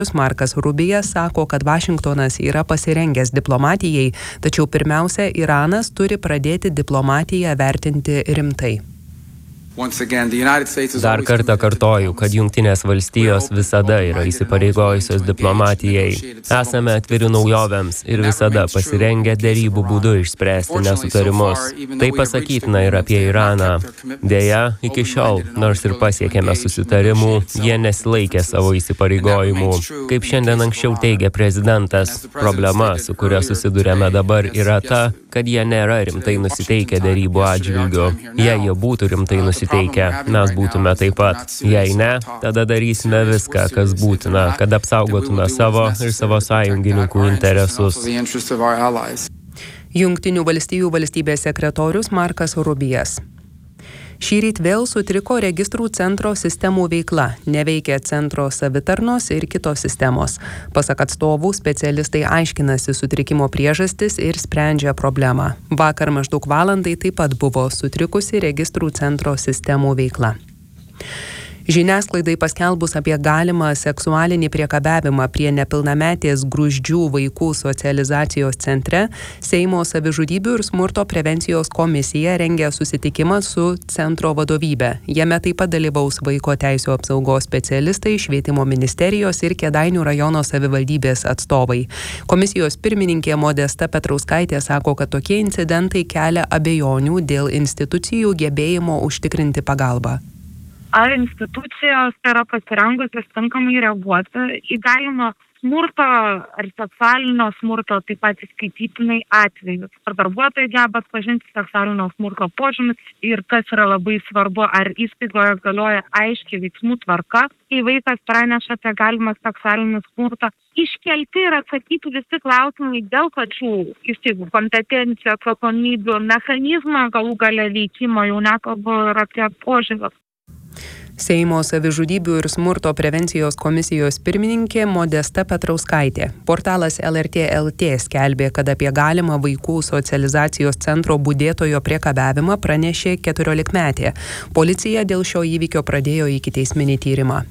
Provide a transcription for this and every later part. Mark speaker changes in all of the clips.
Speaker 1: Markas Rubijas sako, kad Vašingtonas yra pasirengęs diplomatijai, tačiau pirmiausia, Iranas turi pradėti diplomatiją vertinti rimtai.
Speaker 2: Dar kartą kartoju, kad Jungtinės valstijos visada yra įsipareigojusios diplomatijai. Esame atviri naujovėms ir visada pasirengę derybų būdu išspręsti nesutarimus. Tai pasakytina ir apie Iraną. Deja, iki šiol, nors ir pasiekėme susitarimų, jie nesilaikė savo įsipareigojimų. Kaip šiandien anksčiau teigia prezidentas, problema, su kuria susidurėme dabar, yra ta, kad jie nėra rimtai nusiteikę derybų atžvilgiu. Jei jie būtų rimtai nusiteikę, mes būtume taip pat. Jei ne, tada darysime viską, kas būtina, kad apsaugotume savo ir savo sąjungininkų interesus.
Speaker 1: Jungtinių valstijų valstybės sekretorius Markas Rubijas. Šįryt vėl sutriko registrų centro sistemų veikla, neveikia centro savitarnos ir kitos sistemos. Pasak atstovų, specialistai aiškinasi sutrikimo priežastis ir sprendžia problemą. Vakar maždaug valandai taip pat buvo sutrikusi registrų centro sistemų veikla. Žiniasklaidai paskelbus apie galimą seksualinį priekabiavimą prie nepilnametės Gruzdžių vaikų socializacijos centre, Seimo savižudybių ir smurto prevencijos komisija rengia susitikimą su centro vadovybe. Jame taip pat dalyvaus vaiko teisių apsaugos specialistai, švietimo ministerijos ir Kėdainių rajono savivaldybės atstovai. Komisijos pirmininkė Modesta Petrauskaitė sako, kad tokie incidentai kelia abejonių dėl institucijų gebėjimo užtikrinti pagalbą.
Speaker 3: Ar institucijos yra pasirengusios tinkamai reaguoti į galimą smurto ar seksualinio smurto, taip pat įskaitytinai atvejus. Ar darbuotojai geba atpažinti seksualinio smurto požymis ir kas yra labai svarbu, ar įstaigoje galioja aiškiai veiksmų tvarka, kai vaikas praneša apie galimą seksualinį smurtą. Iškelti ir atsakyti visi klausimai dėl pačių įstaigų kompetencijų, atsakomybių, mechanizmą galų gale veikimo, jau nekalbu ir apie požiūrį.
Speaker 1: Seimo savižudybių ir smurto prevencijos komisijos pirmininkė Modesta Petrauskaitė. Portalas LRT LT skelbė, kad apie galimą vaikų socializacijos centro budėtojo priekabiavimą pranešė 14-metė. Policija dėl šio įvykio pradėjo ikiteisminį tyrimą.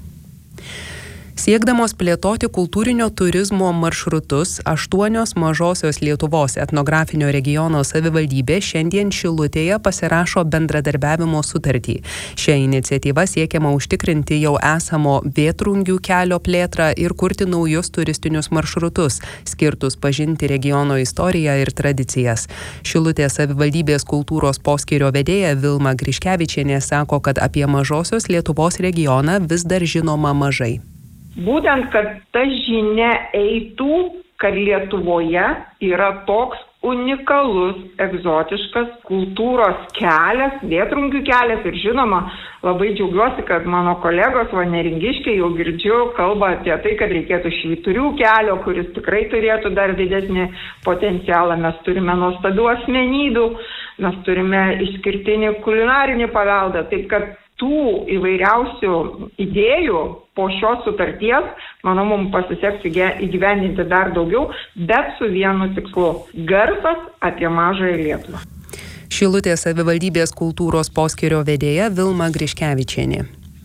Speaker 1: Siekdamos plėtoti kultūrinio turizmo maršrutus, 8 mažosios Lietuvos etnografinio regiono savivaldybė šiandien Šilutėje pasirašo bendradarbiavimo sutartį. Šia iniciatyva siekiama užtikrinti jau esamo Vėtrungių kelio plėtrą ir kurti naujus turistinius maršrutus, skirtus pažinti regiono istoriją ir tradicijas. Šilutės savivaldybės kultūros poskyrio vedėja Vilma Griškevičienė sako, kad apie mažosios Lietuvos regioną vis dar žinoma mažai.
Speaker 4: Būtent, kad ta žinia eitų, kad Lietuvoje yra toks unikalus, egzotiškas kultūros kelias, Vėtrungių kelias ir žinoma, labai džiaugiuosi, kad mano kolegos neringiškiai jau girdžiu kalba apie tai, kad reikėtų Švyturių kelio, kuris tikrai turėtų dar didesnį potencialą. Mes turime nuostabių asmenybių, mes turime išskirtinį kulinarinį paveldą, taip kad tų įvairiausių idėjų po šios sutarties, manau, mums pasiseks įgyvendinti dar daugiau, bet su vienu tikslu – garsas apie mažąją Lietuvą.
Speaker 1: Šilutės savivaldybės kultūros poskyrio vedėja Vilma Griškevičienė.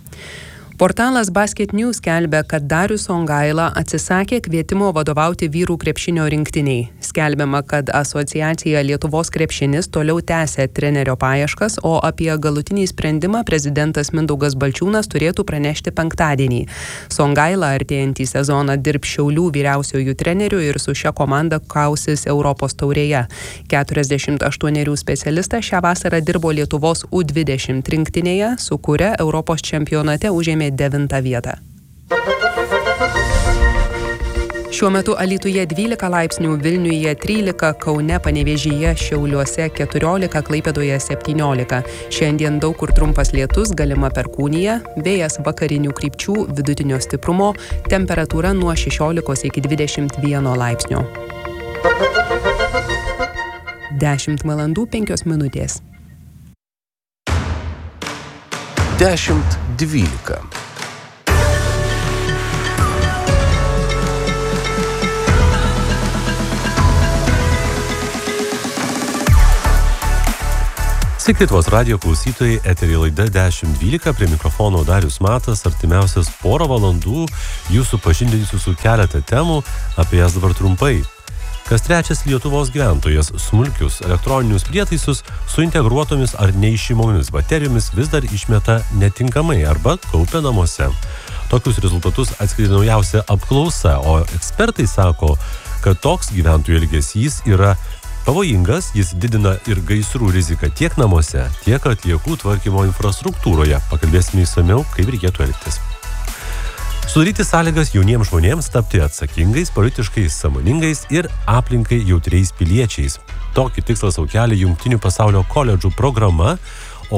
Speaker 1: Portalas Basket News skelbia, kad Darius Songaila atsisakė kvietimo vadovauti vyrų krepšinio rinktiniai. Skelbiama, kad asociacija Lietuvos krepšinis toliau tęsia trenerio paieškas, o apie galutinį sprendimą prezidentas Mindaugas Balčiūnas turėtų pranešti penktadienį. Songaila artėjantį sezoną dirbs Šiaulių vyriausiojų trenerių ir su šia komanda kausis Europos taurėje. 48 specialistas šią vasarą dirbo Lietuvos U20 rinktinėje, su kuria Europos čempionate užėmė 9 vietą. Šiuo metu Alytuje 12 laipsnių, Vilniuje 13, Kaune, Panevėžyje, Šiauliuose 14, Klaipėdoje 17. Šiandien daug kur trumpas lietus, galima perkūnija, vėjas vakarinių krypčių, vidutinio stiprumo, temperatūra nuo 16 iki 21 laipsnio. 10:05.
Speaker 5: 10:12. Sveiki, Lietuvos radijo klausytojai, eteryje laida 10-12, prie mikrofono Darius Matas, artimiausias porą valandų jūsų pažindinsiu su keletą temų, apie jas dabar trumpai. Kas trečias Lietuvos gyventojas smulkius elektroninius prietaisus su integruotomis ar neišimomis baterijomis vis dar išmeta netinkamai arba kaupia namuose. Tokius rezultatus atskleidė naujausia apklausa, o ekspertai sako, kad toks gyventojų elgesys yra pavojingas, jis didina ir gaisrų riziką tiek namuose, tiek atliekų tvarkymo infrastruktūroje. Pakalbėsime išsamiau, kaip reikėtų elgtis. Sudaryti sąlygas jauniems žmonėms tapti atsakingais, politiškai sąmoningais ir aplinkai jautriais piliečiais. Tokį tikslą sau kelia Jungtinių pasaulio koledžų programa, o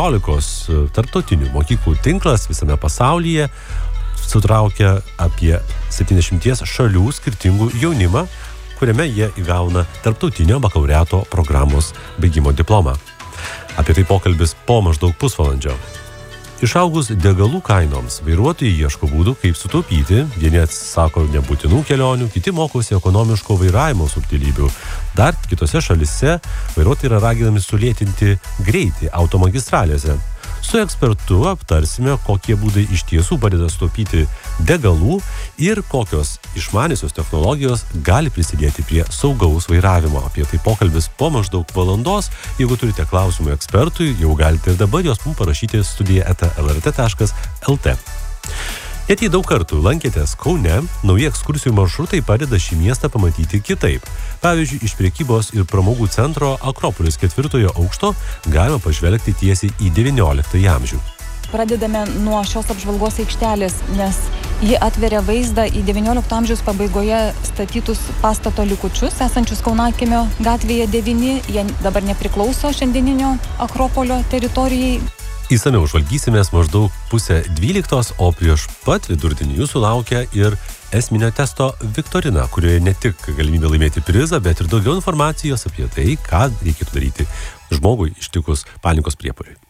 Speaker 5: 14 tarptautinių mokyklų tinklas visame pasaulyje sutraukia apie 70 šalių skirtingų jaunimą, kuriame jie įgauna tarptautinio bakalaureato programos baigimo diplomą. Apie tai pokalbis po maždaug pusvalandžio. Išaugus degalų kainoms, vairuotojai ieško būdų, kaip sutaupyti, vieni atsisako nebūtinų kelionių, kiti mokosi ekonomiško vairavimo subtilybių. Dar kitose šalise vairuotojai yra raginami sulėtinti greitį automagistralėse. Su ekspertu aptarsime, kokie būdai iš tiesų padeda sutaupyti degalų ir kokios išmaniosios technologijos gali prisidėti prie saugaus vairavimo. Apie tai pokalbis po maždaug valandos. Jeigu turite klausimų ekspertui, jau galite ir dabar jos mums parašyti studija@lrt.lt. Net jei daug kartų lankėtės Kaune, nauji ekskursijų maršrutai padeda šį miestą pamatyti kitaip. Pavyzdžiui, iš prekybos ir pramogų centro Akropolis 4 aukšto galima pažvelgti tiesiai į 19 amžių.
Speaker 6: Pradedame nuo šios apžvalgos aikštelės, nes ji atveria vaizdą į 19 amžiaus pabaigoje statytus pastato likučius, esančius Kaunakiemio gatvėje 9. Jie dabar nepriklauso šiandieninio Akropolio teritorijai.
Speaker 5: Įsamiau žvalgysimės maždaug 11:30, o prieš pat vidurdienį jūsų laukia ir esminio testo viktorina, kurioje ne tik galimybė laimėti prizą, bet ir daugiau informacijos apie tai, ką reikėtų daryti žmogui ištikus panikos priepuoliui.